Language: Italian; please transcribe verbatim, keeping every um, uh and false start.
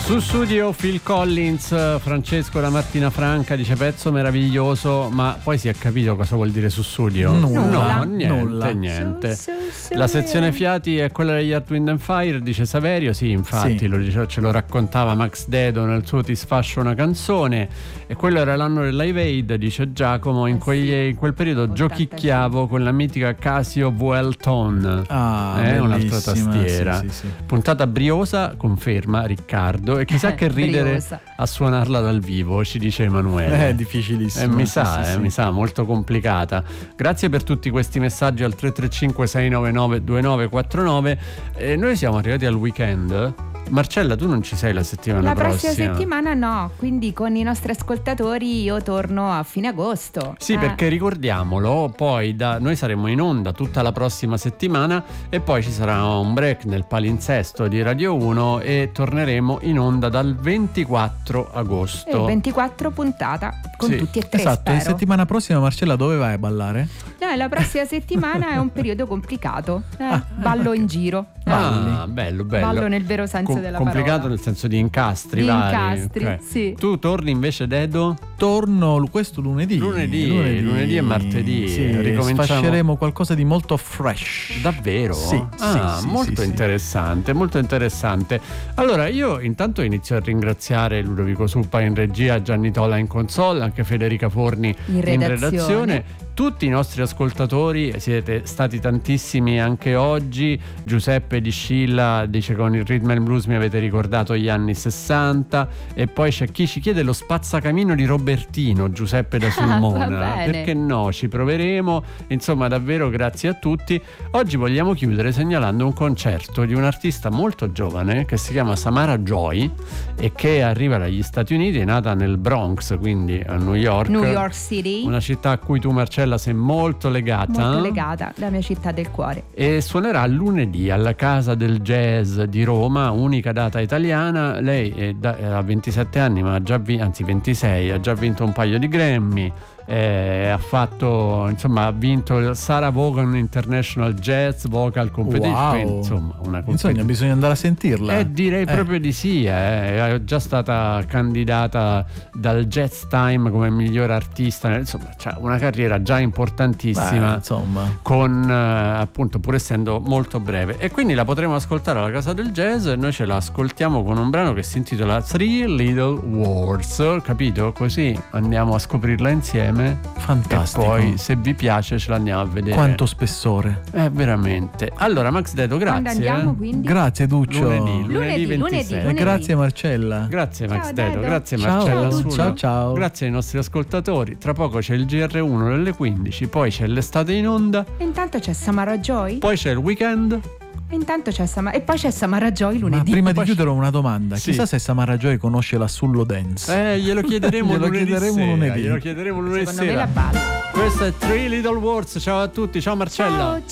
Studio Phil Collins, Francesco da Martina Franca dice pezzo meraviglioso, ma poi si è capito cosa vuol dire sussudio? Nulla. No, niente, Nulla. niente. Su, su, su, La sezione fiati è quella degli Earth, Wind and Fire, dice Saverio, sì, infatti, sì. Lo dice, ce lo raccontava Max Dedo nel suo Ti sfascio una canzone, e quello era l'anno del Live Aid, dice Giacomo, in, quegli, in quel periodo giochicchiavo con la mitica Casio V L Tone, ah, eh, un'altra tastiera. Sì, sì, sì. Puntata briosa, conferma Riccardo, e chissà che ridere Briosa. a suonarla dal vivo, ci dice Emanuele. È difficilissimo. Eh, mi sì, sa, sì, eh, sì. mi sa, molto complicata. Grazie per tutti questi messaggi al tre tre cinque sei nove nove due nove quattro nove. Eh, noi siamo arrivati al weekend. Marcella, tu non ci sei la settimana La prossima? prossima settimana no, quindi con i nostri ascoltatori io torno a fine agosto. Sì, Eh. perché ricordiamolo, poi da, noi saremo in onda tutta la prossima settimana e poi ci sarà un break nel palinsesto di Radio uno e torneremo in onda dal ventiquattro agosto. E ventiquattro puntata con Sì, tutti e tre, Esatto, e spero. settimana prossima Marcella dove vai a ballare? No, la prossima settimana è un periodo complicato. Eh, Ah, ballo ok. in giro. Eh, Ah, bello, bello. Ballo nel vero senso Com- della complicato parola. nel senso di incastri Di vari. incastri, Ok. sì. Tu torni invece, Dedo? Torno lu- questo lunedì. Lunedì, lunedì e martedì. Sì, Ricominciamo- sfasceremo qualcosa di molto fresh. Davvero? Sì, ah, sì, sì, molto sì, interessante, molto interessante. Allora, io intanto inizio a ringraziare Ludovico Suppa in regia, Gianni Tola in console, anche Federica Forni In redazione. tutti i nostri ascoltatori, siete stati tantissimi anche oggi. Giuseppe Di Scilla dice: con il Rhythm and Blues mi avete ricordato gli anni sessanta. E poi c'è chi ci chiede lo spazzacamino di Robertino, Giuseppe da Sulmona. va bene. Perché no, ci proveremo. Insomma, davvero grazie a tutti. Oggi vogliamo chiudere segnalando un concerto di un artista molto giovane che si chiama Samara Joy e che arriva dagli Stati Uniti, è nata nel Bronx, quindi a New York. New York City, Una città a cui tu, Marcella, sei molto legata. molto legata, la mia città del cuore. E suonerà lunedì alla Casa del Jazz di Roma, unica data italiana. Lei è da, ha ventisette anni, ma ha già vinto, anzi ventisei, ha già vinto un paio di Grammy. Eh, ha fatto, insomma, ha vinto il Sarah Vaughan International Jazz Vocal Competition. Wow. Quindi, insomma, una Insomma, competizione. bisogna andare a sentirla. Eh, direi proprio di sì, eh. È già stata candidata dal Jazz Time come miglior artista, insomma, c'ha una carriera già importantissima. Beh, insomma. Con eh, appunto, pur essendo molto breve, e quindi la potremo ascoltare alla Casa del Jazz. E noi ce la ascoltiamo con un brano che si intitola Three Little Words, capito? Così andiamo a scoprirla insieme. Fantastico. E poi, se vi piace, ce l'andiamo a vedere. Quanto spessore. Eh, veramente. Allora, Max Dedo, grazie. Quando andiamo, eh. quindi? Grazie Duccio. Lunedì, lunedì Lunedì, ventisei. lunedì, E grazie Marcella. Grazie Max Ciao, Dedo, Dedo. grazie Ciao, Marcella ciao, Suno. ciao. Grazie ai nostri ascoltatori. Tra poco c'è il G R uno delle quindici, poi c'è l'estate in onda, E intanto c'è Samara Joy. poi c'è il weekend. E intanto c'è Samara. E poi c'è Samara Joy Ma lunedì. prima di Poi- chiudere ho una domanda. Sì. Chissà se Samara Joy conosce la Sullo Dance. Eh, glielo chiederemo Glielo lunedì chiederemo sera, lunedì. Glielo chiederemo lunedì Secondo me sera. la balla. Questo è Three Little Words. Ciao a tutti, ciao Marcella. Ciao,